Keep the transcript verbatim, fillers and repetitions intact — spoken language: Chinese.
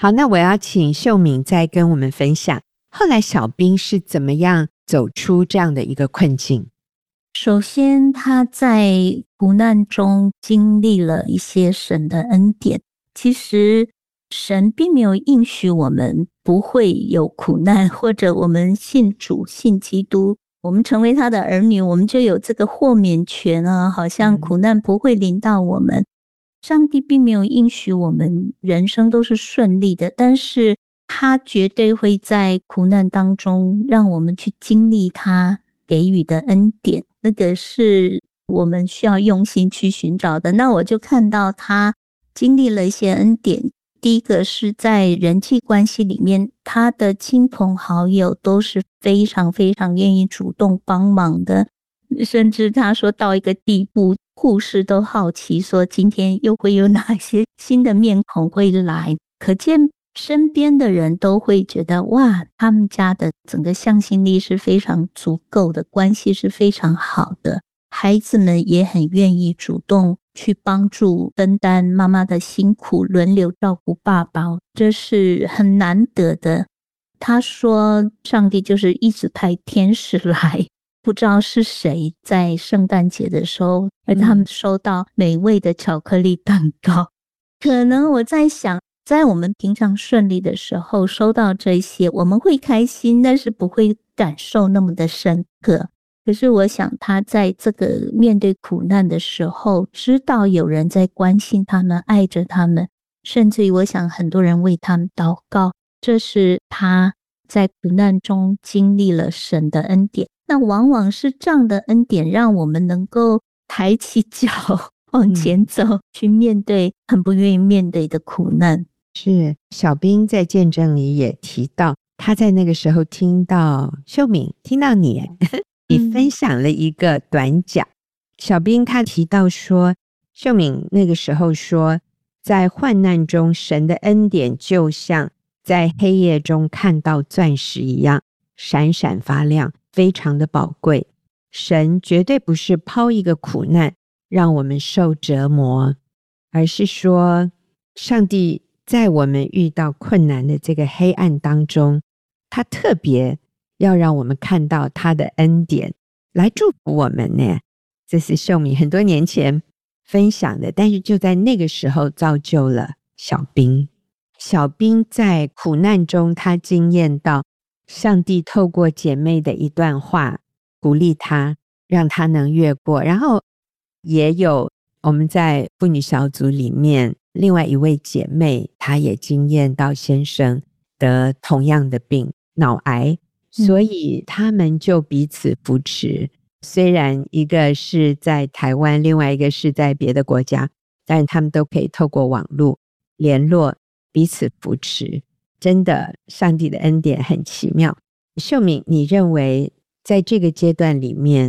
好，那我要请秀敏再跟我们分享，后来小兵是怎么样走出这样的一个困境？ 首先他在苦难中经历了一些神的恩典，其实神并没有应许我们不会有苦难，或者我们信主信基督，我们成为他的儿女，我们就有这个豁免权啊，好像苦难不会临到我们。上帝并没有应许我们人生都是顺利的，但是他绝对会在苦难当中让我们去经历他给予的恩典，那个是我们需要用心去寻找的。那我就看到他经历了一些恩典，第一个是在人际关系里面，他的亲朋好友都是非常非常愿意主动帮忙的，甚至他说到一个地步，护士都好奇说今天又会有哪些新的面孔会来，可见身边的人都会觉得哇，他们家的整个向心力是非常足够的，关系是非常好的，孩子们也很愿意主动去帮助分担妈妈的辛苦，轮流照顾爸爸，这是很难得的。他说上帝就是一直派天使来，不知道是谁在圣诞节的时候，而他们收到美味的巧克力蛋糕。可能我在想，在我们平常顺利的时候收到这些，我们会开心，但是不会感受那么的深刻。可是我想他在这个面对苦难的时候，知道有人在关心他们，爱着他们，甚至于我想很多人为他们祷告，这是他在苦难中经历了神的恩典。那往往是这样的恩典让我们能够抬起脚往前走、嗯、去面对很不愿意面对的苦难。 是，小兵在见证里也提到，他在那个时候听到秀敏听到你你分享了一个短讲、嗯、小兵他提到说，秀敏那个时候说，在患难中神的恩典就像在黑夜中看到钻石一样闪闪发亮，非常的宝贵。神绝对不是抛一个苦难让我们受折磨，而是说上帝在我们遇到困难的这个黑暗当中，他特别要让我们看到他的恩典来祝福我们呢。这是秀敏很多年前分享的，但是就在那个时候造就了小兵。小兵在苦难中，他经验到上帝透过姐妹的一段话鼓励他，让他能越过。然后也有我们在妇女小组里面另外一位姐妹，她也经验到先生得同样的病，脑癌，所以他们就彼此扶持、嗯、虽然一个是在台湾，另外一个是在别的国家，但他们都可以透过网络联络，彼此扶持。真的上帝的恩典很奇妙。秀敏，你认为在这个阶段里面